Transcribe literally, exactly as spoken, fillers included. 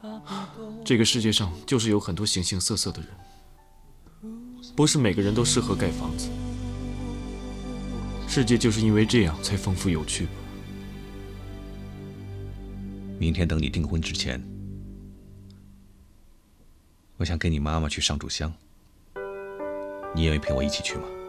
这个世界上就是有很多形形色色的人，不是每个人都适合盖房子。世界就是因为这样才丰富有趣吧。 明天等你订婚之前，我想跟你妈妈去上炷香，你愿意陪我一起去吗？